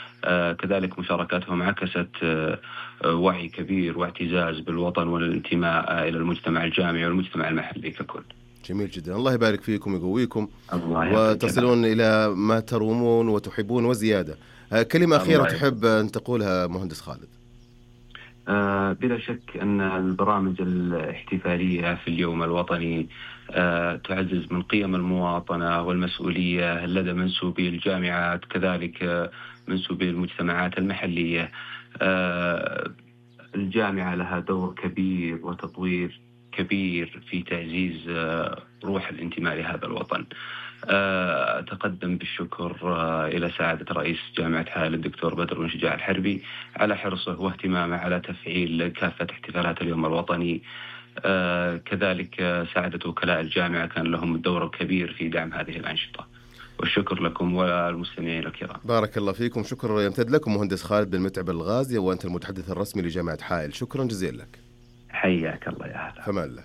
كذلك مشاركاتهم عكست وعي كبير واعتزاز بالوطن والانتماء إلى المجتمع الجامعي والمجتمع المحلي ككل. جميل جدا، الله يبارك فيكم ويقويكم وتصلون إلى ما ترومون وتحبون وزيادة. كلمة أخيرة تحب أن تقولها مهندس خالد؟ بلا شك أن البرامج الاحتفالية في اليوم الوطني تعزز من قيم المواطنة والمسؤولية لدى منسوبي الجامعات، كذلك منسوبي المجتمعات المحلية. الجامعة لها دور كبير وتطوير كبير في تعزيز روح الانتماء لهذا الوطن. أتقدم بالشكر إلى سعادة رئيس جامعة حائل الدكتور بدر بن شجاع الحربي على حرصه واهتمامه على تفعيل كافة احتفالات اليوم الوطني. كذلك سعادة وكلاء الجامعة كان لهم الدور الكبير في دعم هذه الأنشطة، والشكر لكم والمستمعين الكرام. بارك الله فيكم. شكرا يمتد لكم مهندس خالد بن متعب الغازي، وأنت المتحدث الرسمي لجامعة حائل. شكرا جزيلا لك. حياك الله يا هلا. فمان الله.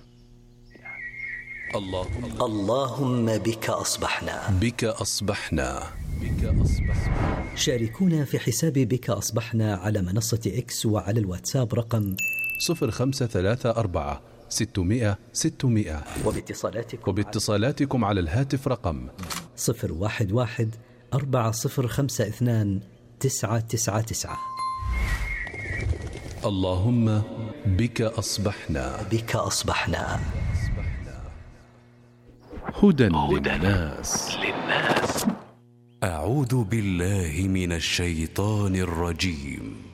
اللهم بك أصبحنا. بك أصبحنا. شاركونا في حساب بك أصبحنا على منصة إكس وعلى الواتساب رقم 0534 600 600، وباتصالاتكم على الهاتف رقم 011 4052 999. اللهم بك أصبحنا. بك أصبحنا. هدى للناس. أعوذ بالله من الشيطان الرجيم.